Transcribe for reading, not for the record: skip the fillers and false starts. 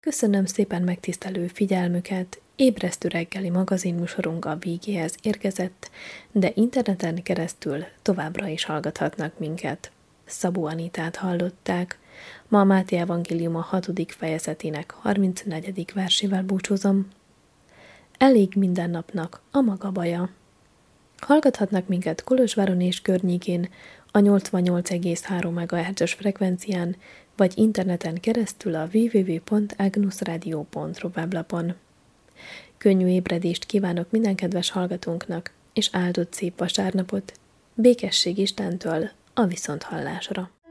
Köszönöm szépen megtisztelő figyelmüket, ébresztő reggeli magazinműsorunk a végéhez érkezett, de interneten keresztül továbbra is hallgathatnak minket. Szabó Anitát hallották. Ma a Máté evangélium a 6. fejezetének 34. versével búcsúzom. Elég minden napnak a maga baja. Hallgathatnak minket Kolozsváron és környékén a 88,3 MHz-es frekvencián, vagy interneten keresztül a www.agnusradio.ru weblapon. Könnyű ébredést kívánok minden kedves hallgatónknak, és áldott szép vasárnapot, békesség Istentől a viszonthallásra.